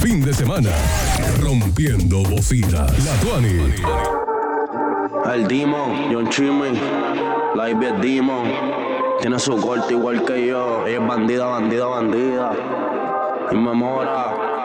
fin de semana. Rompiendo bocina. La Tuani. El Demon, John Chimmy, la Ivy es Demon. Tiene su corte igual que yo. Ella es bandida, bandida, bandida. Y me mora.